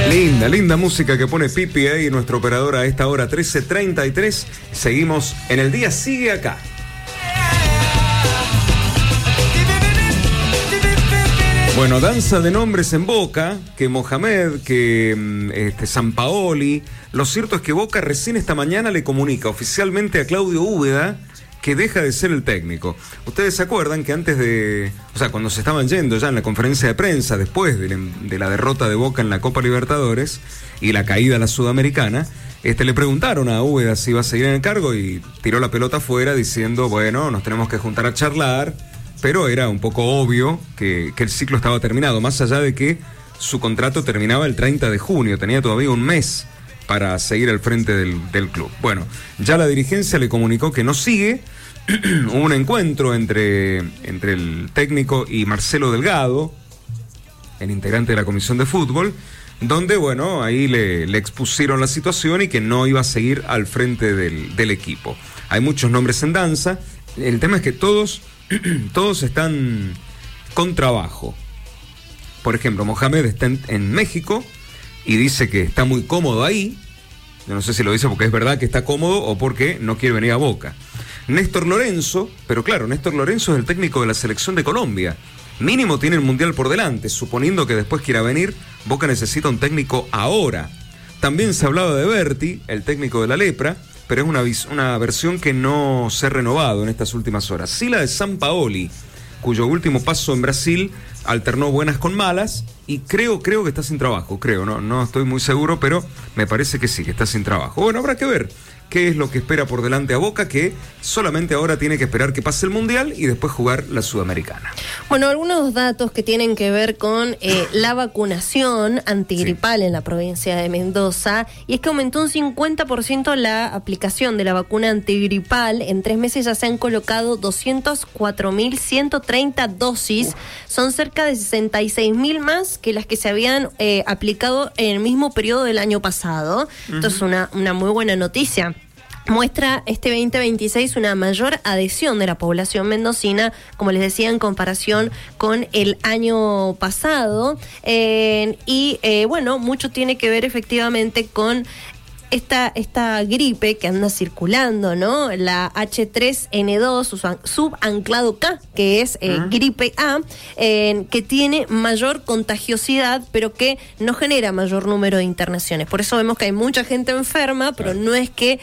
Linda música que pone Pipi ahí, nuestro operador a esta hora 13:33. Seguimos en El Día Sigue Acá. Bueno, danza de nombres en Boca, que Mohamed, que Sampaoli. Lo cierto es que Boca recién esta mañana le comunica oficialmente a Claudio Úbeda que deja de ser el técnico. Ustedes se acuerdan que antes de... O sea, cuando se estaban yendo ya en la conferencia de prensa, después de la derrota de Boca en la Copa Libertadores y la caída a la Sudamericana, le preguntaron a Úbeda si iba a seguir en el cargo y tiró la pelota afuera diciendo, bueno, nos tenemos que juntar a charlar, pero era un poco obvio que el ciclo estaba terminado, más allá de que su contrato terminaba el 30 de junio, tenía todavía un mes para seguir al frente del club. Bueno, ya la dirigencia le comunicó que no sigue. Hubo un encuentro entre el técnico y Marcelo Delgado, el integrante de la Comisión de Fútbol, donde, bueno, ahí le expusieron la situación y que no iba a seguir al frente del equipo. Hay muchos nombres en danza. El tema es que todos están con trabajo. Por ejemplo, Mohamed está en México y dice que está muy cómodo ahí. Yo no sé si lo dice porque es verdad que está cómodo o porque no quiere venir a Boca. Néstor Lorenzo, pero claro, Néstor Lorenzo es el técnico de la selección de Colombia. Mínimo tiene el Mundial por delante, suponiendo que después quiera venir, Boca necesita un técnico ahora. También se hablaba de Berti, el técnico de la Lepra, pero es una versión que no se ha renovado en estas últimas horas. Sí, la de Sampaoli, cuyo último paso en Brasil alternó buenas con malas y creo que está sin trabajo, no estoy muy seguro, pero me parece que sí, que está sin trabajo. Bueno, habrá que ver qué es lo que espera por delante a Boca, que solamente ahora tiene que esperar que pase el Mundial y después jugar la Sudamericana. Bueno, algunos datos que tienen que ver con la vacunación antigripal en la provincia de Mendoza, y es que aumentó un 50% la aplicación de la vacuna antigripal. En 3 meses ya se han colocado 204.130 dosis. Son cerca de 66.000 más que las que se habían aplicado en el mismo periodo del año pasado. Esto es una muy buena noticia. Muestra este 2026 una mayor adhesión de la población mendocina, como les decía, en comparación con el año pasado. Bueno, mucho tiene que ver efectivamente con esta gripe que anda circulando, ¿no? La H3N2, subanclado K, que es gripe A, que tiene mayor contagiosidad, pero que no genera mayor número de internaciones. Por eso vemos que hay mucha gente enferma, pero no es que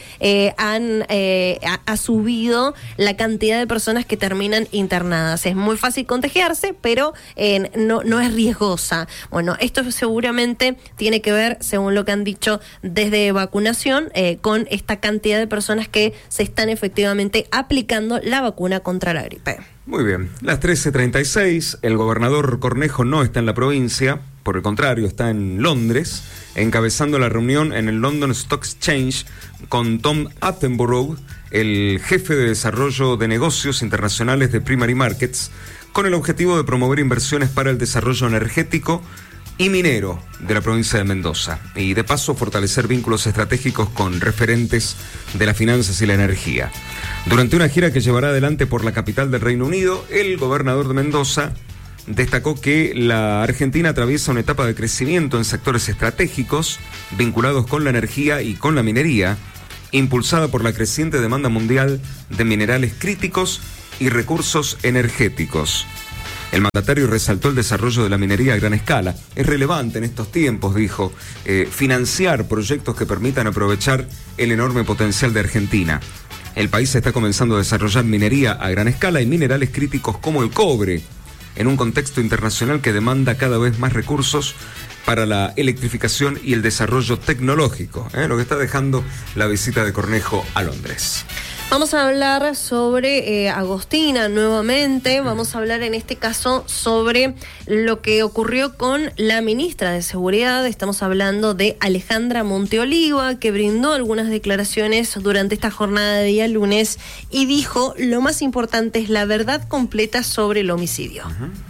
ha subido la cantidad de personas que terminan internadas. Es muy fácil contagiarse, pero no es riesgosa. Bueno, esto seguramente tiene que ver, según lo que han dicho desde vacunación, con esta cantidad de personas que se están efectivamente aplicando la vacuna contra la gripe. Muy bien, las 13:36, el gobernador Cornejo no está en la provincia, por el contrario, está en Londres, encabezando la reunión en el London Stock Exchange con Tom Attenborough, el jefe de desarrollo de negocios internacionales de Primary Markets, con el objetivo de promover inversiones para el desarrollo energético y minero de la provincia de Mendoza, y de paso fortalecer vínculos estratégicos con referentes de las finanzas y la energía. Durante una gira que llevará adelante por la capital del Reino Unido, el gobernador de Mendoza destacó que la Argentina atraviesa una etapa de crecimiento en sectores estratégicos vinculados con la energía y con la minería, impulsada por la creciente demanda mundial de minerales críticos y recursos energéticos. El mandatario resaltó el desarrollo de la minería a gran escala. Es relevante en estos tiempos, dijo, financiar proyectos que permitan aprovechar el enorme potencial de Argentina. El país está comenzando a desarrollar minería a gran escala y minerales críticos como el cobre, en un contexto internacional que demanda cada vez más recursos para la electrificación y el desarrollo tecnológico, lo que está dejando la visita de Cornejo a Londres. Vamos a hablar sobre Agostina nuevamente. Vamos a hablar en este caso sobre lo que ocurrió con la ministra de Seguridad. Estamos hablando de Alejandra Monteoliva, que brindó algunas declaraciones durante esta jornada de día lunes y dijo: lo más importante es la verdad completa sobre el homicidio.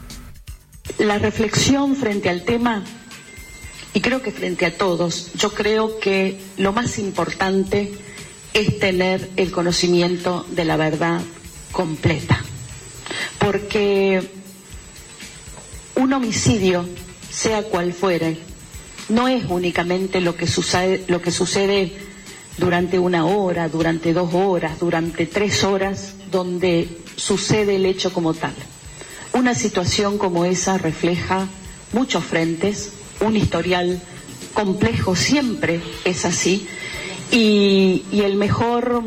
La reflexión frente al tema, y creo que frente a todos, yo creo que lo más importante es tener el conocimiento de la verdad completa, porque un homicidio, sea cual fuere, no es únicamente lo que sucede durante 1 hora, durante 2 horas, durante 3 horas, donde sucede el hecho como tal. Una situación como esa refleja muchos frentes, un historial complejo, siempre es así, y el mejor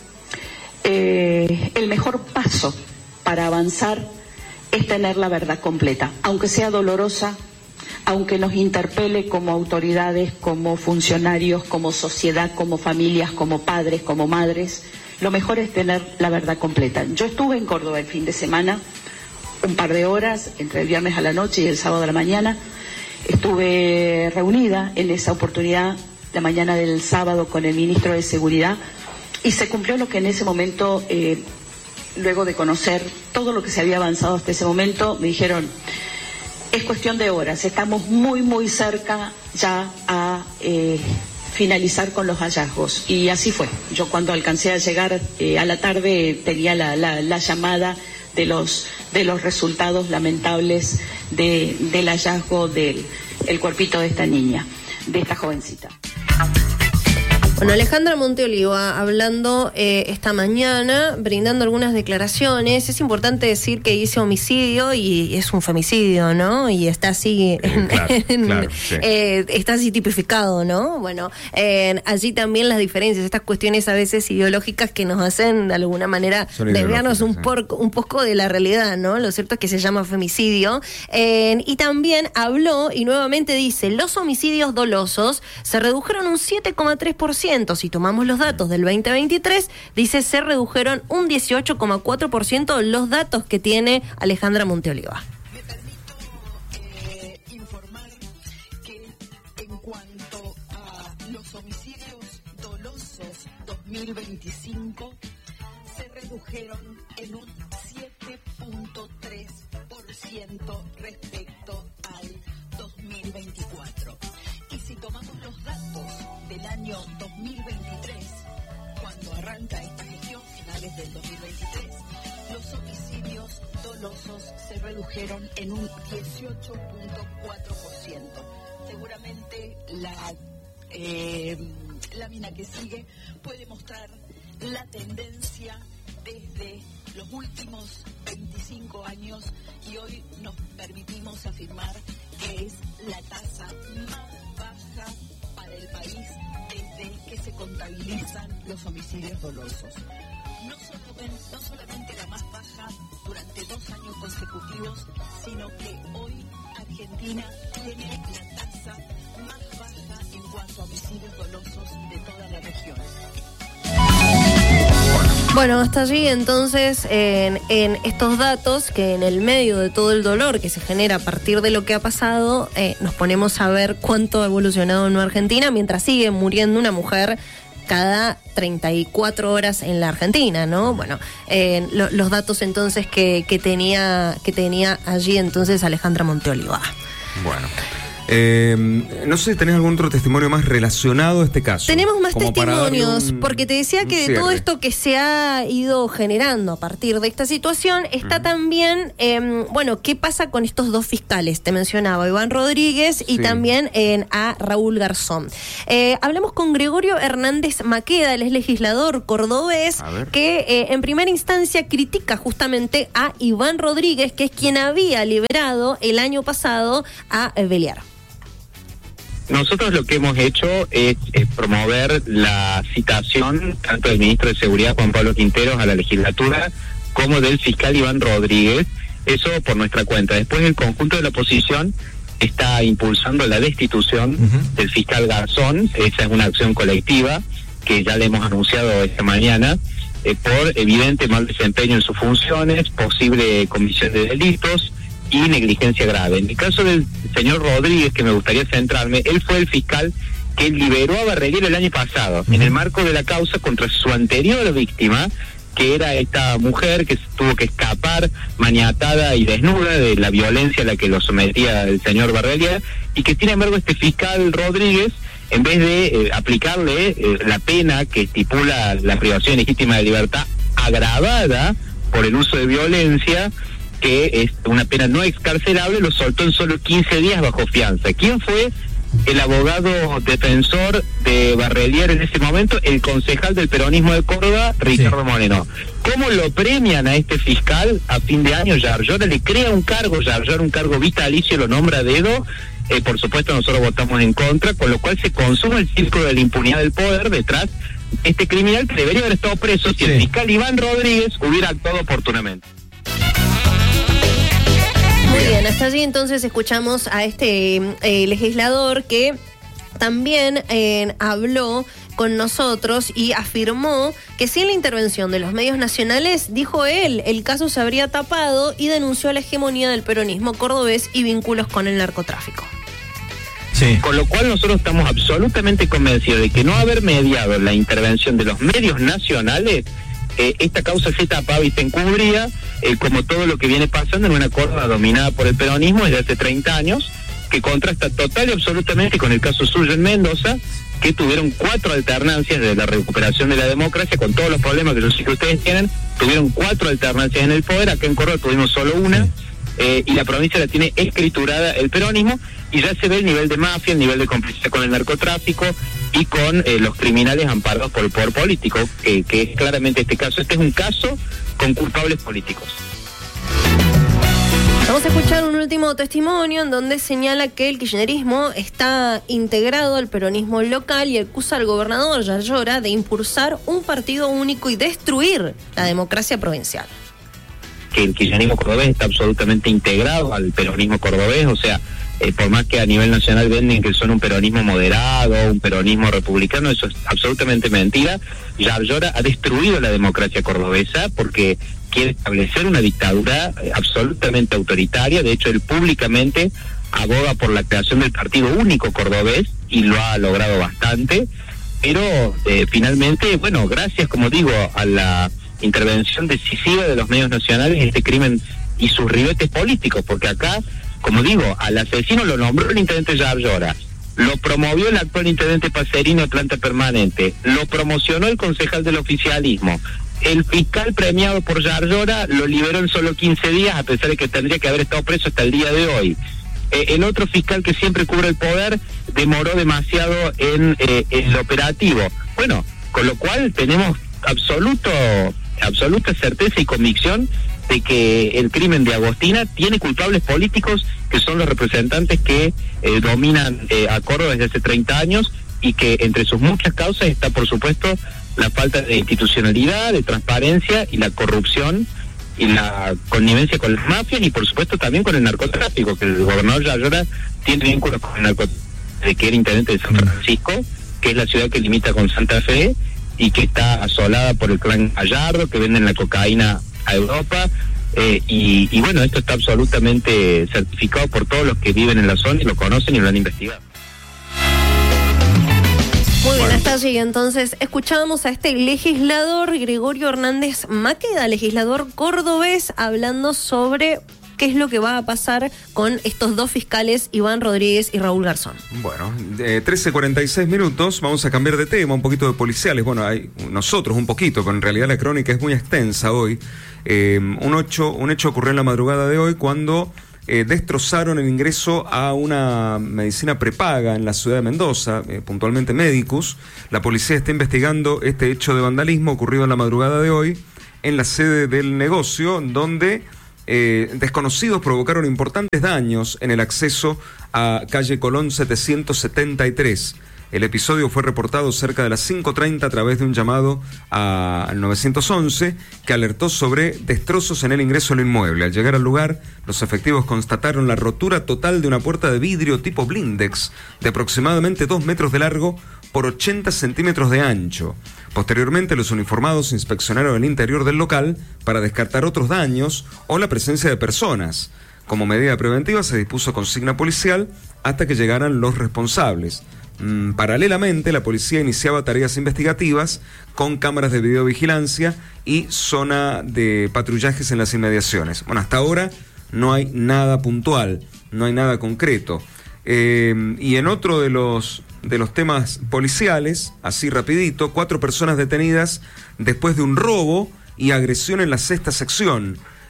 paso para avanzar es tener la verdad completa, aunque sea dolorosa, aunque nos interpele como autoridades, como funcionarios, como sociedad, como familias, como padres, como madres. Lo mejor es tener la verdad completa. Yo estuve en Córdoba el fin de semana, un par de horas, entre el viernes a la noche y el sábado a la mañana. Estuve reunida en esa oportunidad, la mañana del sábado, con el ministro de Seguridad, y se cumplió lo que en ese momento, luego de conocer todo lo que se había avanzado hasta ese momento, me dijeron, es cuestión de horas, estamos muy, muy cerca ya a finalizar con los hallazgos. Y así fue. Yo cuando alcancé a llegar a la tarde tenía la llamada de los resultados lamentables del hallazgo del cuerpito de esta niña, de esta jovencita. Bueno, Alejandra Monteoliva hablando esta mañana, brindando algunas declaraciones. Es importante decir que dice homicidio y es un femicidio, ¿no? Y está así, claro, sí. Está así tipificado, ¿no? Bueno, allí también las diferencias, estas cuestiones a veces ideológicas que nos hacen de alguna manera desviarnos un poco de la realidad, ¿no? Lo cierto es que se llama femicidio. Y también habló y nuevamente dice, los homicidios dolosos se redujeron un 7,3%. Si tomamos los datos del 2023, dice, se redujeron un 18,4% los datos que tiene Alejandra Monteoliva. Me permito informar que en cuanto a los homicidios dolosos 2025, se redujeron en un 7,3% respecto al 2024. Y si tomamos los datos del año 2023, cuando arranca esta gestión, finales del 2023, los homicidios dolosos se redujeron en un 18,4%. Seguramente la lámina que sigue puede mostrar la tendencia desde los últimos 25 años y hoy nos permitimos afirmar que es la tasa más baja para el país desde que se contabilizan los homicidios dolosos. No solamente la más baja durante 2 años consecutivos, sino que hoy Argentina tiene la tasa más baja en cuanto a homicidios dolosos de toda la región. Bueno, hasta allí entonces en estos datos que en el medio de todo el dolor que se genera a partir de lo que ha pasado, nos ponemos a ver cuánto ha evolucionado en Argentina mientras sigue muriendo una mujer cada 34 horas en la Argentina, ¿no? Bueno, los datos entonces que tenía allí entonces Alejandra Monteoliva. Bueno. No sé si tenés algún otro testimonio más relacionado a este caso. Tenemos más testimonios, porque te decía que de todo esto que se ha ido generando a partir de esta situación, está también, ¿qué pasa con estos 2 fiscales? Te mencionaba Iván Rodríguez y también a Raúl Garzón. Hablamos con Gregorio Hernández Maqueda, él es legislador cordobés, que en primera instancia critica justamente a Iván Rodríguez, que es quien había liberado el año pasado a Beliar. Nosotros lo que hemos hecho es promover la citación tanto del ministro de Seguridad Juan Pablo Quinteros a la legislatura como del fiscal Iván Rodríguez, eso por nuestra cuenta. Después el conjunto de la oposición está impulsando la destitución del fiscal Garzón. Esa es una acción colectiva que ya le hemos anunciado esta mañana por evidente mal desempeño en sus funciones, posible comisión de delitos y negligencia grave. En el caso del señor Rodríguez, que me gustaría centrarme, él fue el fiscal que liberó a Barreguera el año pasado, en el marco de la causa contra su anterior víctima, que era esta mujer que tuvo que escapar maniatada y desnuda de la violencia a la que lo sometía el señor Barreguera, y que sin embargo este fiscal Rodríguez, en vez de aplicarle la pena que estipula la privación legítima de libertad agravada por el uso de violencia, que es una pena no excarcelable, lo soltó en solo 15 días bajo fianza. ¿Quién fue el abogado defensor de Barrelier en ese momento, el concejal del peronismo de Córdoba, Ricardo Moreno. ¿Cómo lo premian a este fiscal a fin de año? Yarlora le crea un cargo, Yarlora un cargo vitalicio, lo nombra a dedo. Por supuesto nosotros votamos en contra, con lo cual se consuma el círculo de la impunidad del poder detrás de este criminal que debería haber estado preso si el fiscal Iván Rodríguez hubiera actuado oportunamente. Muy bien, hasta allí entonces escuchamos a este legislador que también habló con nosotros y afirmó que sin la intervención de los medios nacionales, dijo él, el caso se habría tapado, y denunció la hegemonía del peronismo cordobés y vínculos con el narcotráfico. Sí. Con lo cual nosotros estamos absolutamente convencidos de que no haber mediado la intervención de los medios nacionales, esta causa se tapaba y se encubría, como todo lo que viene pasando en una Córdoba dominada por el peronismo desde hace 30 años, que contrasta total y absolutamente con el caso suyo en Mendoza, que tuvieron 4 alternancias de la recuperación de la democracia, con todos los problemas que yo sé que ustedes tienen, tuvieron 4 alternancias en el poder. Acá en Córdoba tuvimos solo una, y la provincia la tiene escriturada el peronismo, y ya se ve el nivel de mafia, el nivel de complicidad con el narcotráfico y con los criminales amparados por el poder político, que es claramente este caso. Este es un caso con culpables políticos. Vamos a escuchar un último testimonio en donde señala que el kirchnerismo está integrado al peronismo local y acusa al gobernador Yarlora de impulsar un partido único y destruir la democracia provincial. Que el kirchnerismo cordobés está absolutamente integrado al peronismo cordobés, o sea, por más que a nivel nacional venden que son un peronismo moderado, un peronismo republicano, eso es absolutamente mentira. Yarlora ha destruido la democracia cordobesa porque quiere establecer una dictadura absolutamente autoritaria. De hecho, él públicamente aboga por la creación del partido único cordobés y lo ha logrado bastante, pero finalmente, bueno, gracias, como digo, a la intervención decisiva de los medios nacionales, este crimen y sus ribetes políticos, porque acá, como digo, al asesino lo nombró el intendente Yarlora, lo promovió el actual intendente Pacerino de planta permanente, lo promocionó el concejal del oficialismo. El fiscal premiado por Yarlora lo liberó en solo 15 días, a pesar de que tendría que haber estado preso hasta el día de hoy. El otro fiscal que siempre cubre el poder demoró demasiado en el operativo. Bueno, con lo cual tenemos absoluta certeza y convicción de que el crimen de Agostina tiene culpables políticos que son los representantes que dominan a Córdoba desde hace 30 años, y que entre sus muchas causas está, por supuesto, la falta de institucionalidad, de transparencia y la corrupción y la connivencia con las mafias, y por supuesto también con el narcotráfico, que el gobernador Yarlora tiene vínculos con el narcotráfico, de que era intendente de San Francisco, que es la ciudad que limita con Santa Fe y que está asolada por el clan Gallardo, que venden la cocaína a Europa, y bueno, esto está absolutamente certificado por todos los que viven en la zona y lo conocen y lo han investigado. Muy bien, hasta allí entonces escuchábamos a este legislador Gregorio Hernández Maqueda, legislador cordobés, hablando sobre qué es lo que va a pasar con estos 2 fiscales, Iván Rodríguez y Raúl Garzón. Bueno, 13:46 minutos, vamos a cambiar de tema, un poquito de policiales. Bueno, hay nosotros un poquito, pero en realidad la crónica es muy extensa hoy. Un hecho ocurrió en la madrugada de hoy cuando destrozaron el ingreso a una medicina prepaga en la ciudad de Mendoza, puntualmente Medicus. La policía está investigando este hecho de vandalismo ocurrido en la madrugada de hoy en la sede del negocio, donde desconocidos provocaron importantes daños en el acceso a calle Colón 773. El episodio fue reportado cerca de las 5:30 a través de un llamado al 911 que alertó sobre destrozos en el ingreso al inmueble. Al llegar al lugar, los efectivos constataron la rotura total de una puerta de vidrio tipo blindex de aproximadamente 2 metros de largo por 80 centímetros de ancho. Posteriormente, los uniformados inspeccionaron el interior del local para descartar otros daños o la presencia de personas. Como medida preventiva, se dispuso consigna policial hasta que llegaran los responsables. Paralelamente, la policía iniciaba tareas investigativas con cámaras de videovigilancia y zona de patrullajes en las inmediaciones. Bueno, hasta ahora no hay nada puntual, no hay nada concreto. Y en otro de los temas policiales, así rapidito, 4 personas detenidas después de un robo y agresión en la 6ª sección.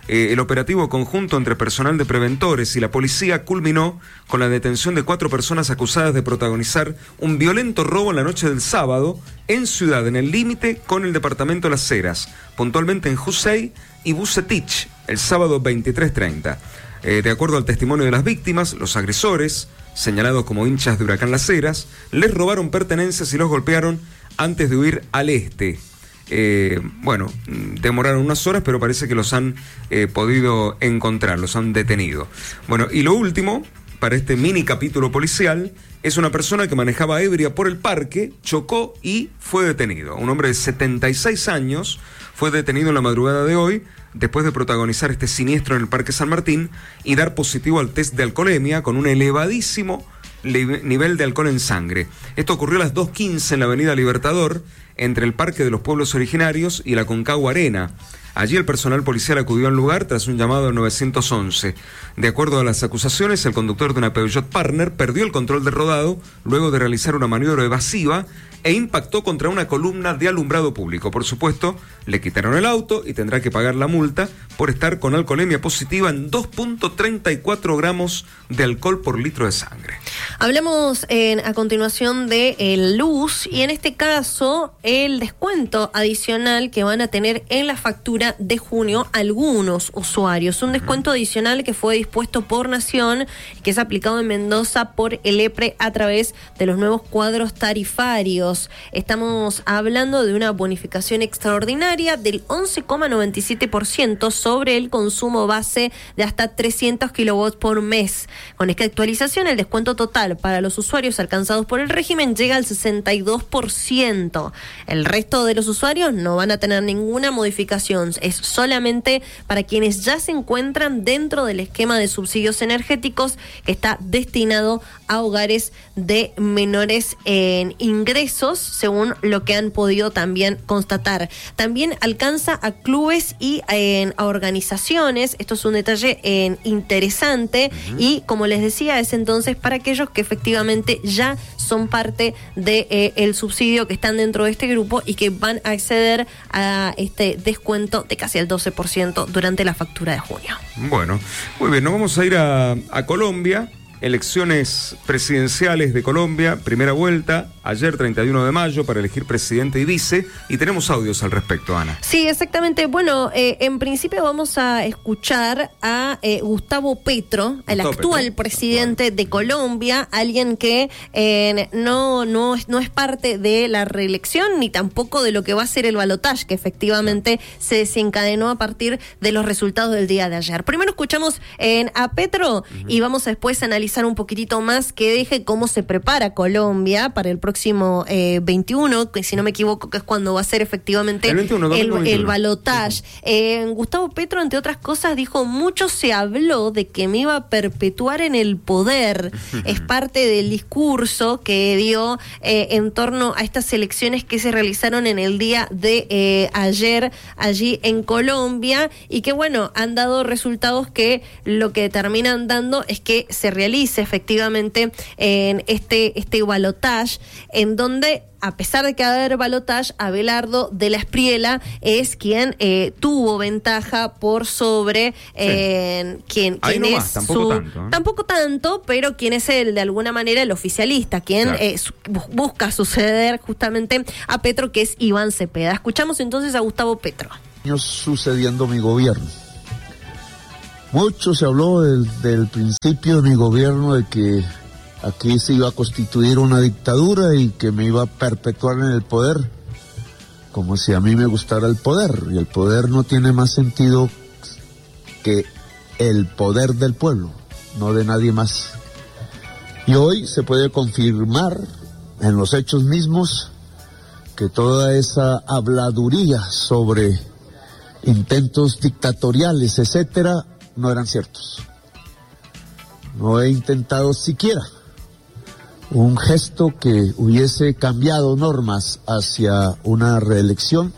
El operativo conjunto entre personal de preventores y la policía culminó con la detención de 4 personas acusadas de protagonizar un violento robo en la noche del sábado en Ciudad, en el límite con el departamento de Las Heras, puntualmente en Jusey y Bucetich, el sábado 23:30. De acuerdo al testimonio de las víctimas, los agresores, señalados como hinchas de Huracán Las Heras, les robaron pertenencias y los golpearon antes de huir al este. Demoraron unas horas, pero parece que los han podido encontrar, los han detenido. Bueno, y lo último, para este mini capítulo policial, es una persona que manejaba ebria por el parque, chocó y fue detenido. Un hombre de 76 años fue detenido en la madrugada de hoy, después de protagonizar este siniestro en el Parque San Martín y dar positivo al test de alcoholemia con un elevadísimo nivel de alcohol en sangre. Esto ocurrió a las 2:15 en la avenida Libertador, entre el Parque de los Pueblos Originarios y la Concagua Arena. Allí el personal policial acudió al lugar tras un llamado al 911. De acuerdo a las acusaciones, el conductor de una Peugeot Partner perdió el control del rodado luego de realizar una maniobra evasiva e impactó contra una columna de alumbrado público. Por supuesto, le quitaron el auto y tendrá que pagar la multa por estar con alcoholemia positiva en 2.34 gramos de alcohol por litro de sangre. Hablamos a continuación de luz y en este caso el descuento adicional que van a tener en la factura de junio algunos usuarios. Un descuento adicional que fue dispuesto por Nación, que es aplicado en Mendoza por el EPRE a través de los nuevos cuadros tarifarios. Estamos hablando de una bonificación extraordinaria del 11,97% sobre el consumo base de hasta 300 kilowatts por mes. Con esta actualización, el descuento total para los usuarios alcanzados por el régimen llega al 62%. El resto de los usuarios no van a tener ninguna modificación. Es solamente para quienes ya se encuentran dentro del esquema de subsidios energéticos que está destinado a hogares de menores en ingresos, según lo que han podido también constatar. También alcanza a clubes y a organizaciones. Esto es un detalle interesante y, como les decía, es entonces para aquellos que efectivamente ya son parte de el subsidio, que están dentro de este grupo y que van a acceder a este descuento de casi el 12% durante la factura de junio. Bueno, muy bien, nos vamos a ir a Colombia. Elecciones presidenciales de Colombia, primera vuelta, ayer 31 de mayo, para elegir presidente y vice, y tenemos audios al respecto, Ana. Sí, exactamente. Bueno, en principio vamos a escuchar a Gustavo Petro, el actual presidente de Colombia, alguien que no es parte de la reelección, ni tampoco de lo que va a ser el balotaje, que efectivamente se desencadenó a partir de los resultados del día de ayer. Primero escuchamos a Petro y vamos a después analizar un poquitito más que deje cómo se prepara Colombia para el próximo 21, que si no me equivoco que es cuando va a ser efectivamente el balotaje. Gustavo Petro, entre otras cosas, dijo: mucho se habló de que me iba a perpetuar en el poder. Es parte del discurso que dio en torno a estas elecciones que se realizaron en el día de ayer allí en Colombia y que, bueno, han dado resultados que lo que terminan dando es que se realice efectivamente en este balotaje, en donde, a pesar de que va a haber balotaje, Abelardo de la Espriella es quien tuvo ventaja por sobre quien no es más, tampoco tanto, pero quien es de alguna manera el oficialista, quien busca suceder justamente a Petro, que es Iván Cepeda. Escuchamos entonces a Gustavo Petro. Sucediendo mi gobierno. Mucho se habló del principio de mi gobierno, de que aquí se iba a constituir una dictadura y que me iba a perpetuar en el poder, como si a mí me gustara el poder, y el poder no tiene más sentido que el poder del pueblo, no de nadie más. Y hoy se puede confirmar en los hechos mismos que toda esa habladuría sobre intentos dictatoriales, etcétera, no eran ciertos. No he intentado siquiera un gesto que hubiese cambiado normas hacia una reelección.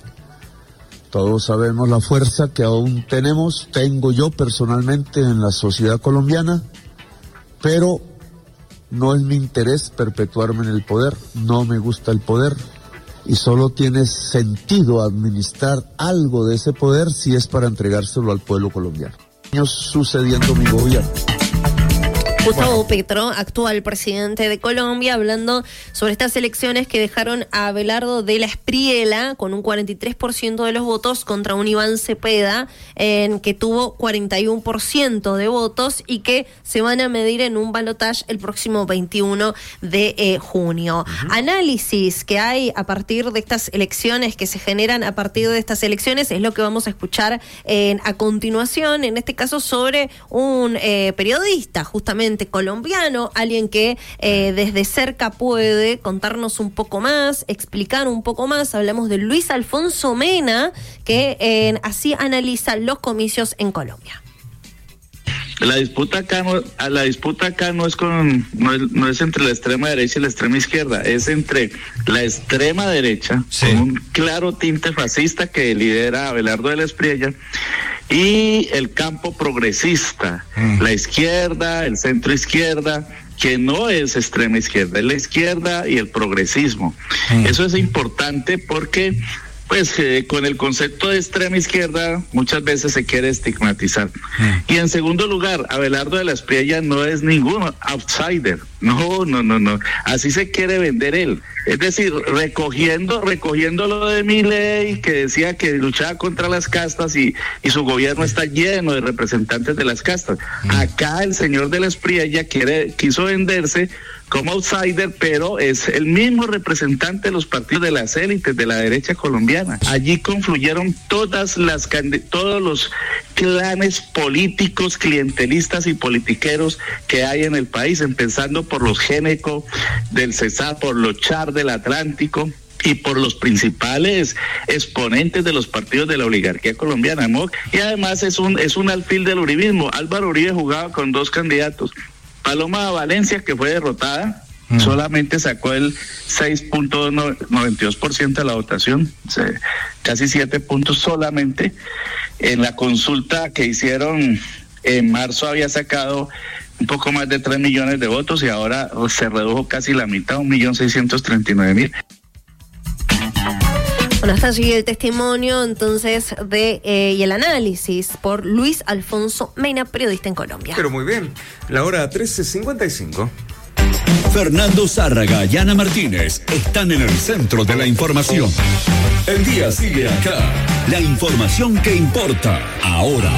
Todos sabemos la fuerza que aún tengo yo personalmente en la sociedad colombiana, pero no es mi interés perpetuarme en el poder, no me gusta el poder y solo tiene sentido administrar algo de ese poder si es para entregárselo al pueblo colombiano. Sucediendo mi gobierno. Gustavo Petro, actual presidente de Colombia, hablando sobre estas elecciones que dejaron a Abelardo de la Espriella con un 43% de los votos contra un Iván Cepeda que tuvo 41% de votos y que se van a medir en un balotaje el próximo 21 de junio. Análisis que hay a partir de estas elecciones, que se generan a partir de estas elecciones, es lo que vamos a escuchar a continuación, en este caso sobre un periodista justamente colombiano, alguien que desde cerca puede contarnos un poco más, explicar un poco más. Hablamos de Luis Alfonso Mena, que así analiza los comicios en Colombia. La disputa acá no es entre la extrema derecha y la extrema izquierda, es entre la extrema derecha, con un claro tinte fascista que lidera Abelardo de la Espriella, y el campo progresista, la izquierda, el centro izquierda, que no es extrema izquierda, es la izquierda y el progresismo. Eso es importante porque con el concepto de extrema izquierda muchas veces se quiere estigmatizar. Y en segundo lugar, Abelardo de la Espriella no es ningún outsider. No. Así se quiere vender él. Es decir, recogiendo lo de Milei, que decía que luchaba contra las castas y su gobierno está lleno de representantes de las castas. Acá el señor de la Espriella quiso venderse como outsider, pero es el mismo representante de los partidos de las élites de la derecha colombiana. Allí confluyeron todos los clanes políticos, clientelistas y politiqueros que hay en el país, empezando por los Géneco del Cesar, por los Char del Atlántico y por los principales exponentes de los partidos de la oligarquía colombiana, ¿no? Y además es un alfil del uribismo. Álvaro Uribe jugaba con dos candidatos. Paloma Valencia, que fue derrotada, solamente sacó el 6.92% de la votación, casi 7 puntos solamente. En la consulta que hicieron en marzo había sacado un poco más de 3 millones de votos y ahora se redujo casi la mitad, 1.639.000. Bueno, hasta allí el testimonio entonces y el análisis por Luis Alfonso Mena, periodista en Colombia. Pero muy bien, la hora 13:55. Fernando Zárraga y Ana Martínez están en el centro de la información. El día sigue acá. La información que importa ahora.